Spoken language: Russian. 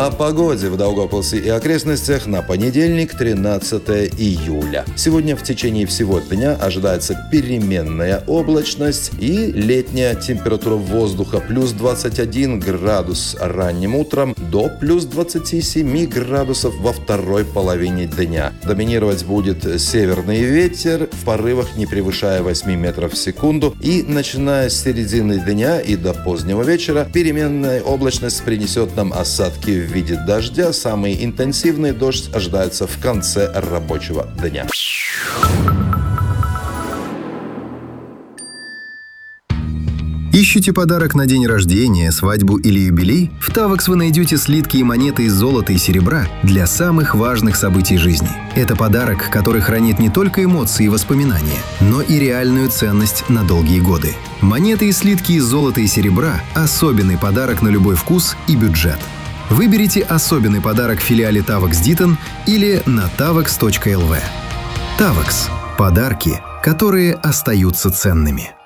О погоде в Даугавпилсе и окрестностях на понедельник, 13 июля. Сегодня в течение всего дня ожидается переменная облачность и летняя температура воздуха плюс 21 градус ранним утром до плюс 27 градусов во второй половине дня. Доминировать будет северный ветер в порывах, не превышая 8 метров в секунду. И начиная с середины дня и до позднего вечера переменная облачность принесет нам осадки в виде дождя. Самый интенсивный дождь ожидается в конце рабочего дня. Ищете подарок на день рождения, свадьбу или юбилей? В Tavex вы найдете слитки и монеты из золота и серебра для самых важных событий жизни. Это подарок, который хранит не только эмоции и воспоминания, но и реальную ценность на долгие годы. Монеты и слитки из золота и серебра – особенный подарок на любой вкус и бюджет. Выберите особенный подарок в филиале Tavex Ditton или на tavex.lv. Tavex – подарки, которые остаются ценными.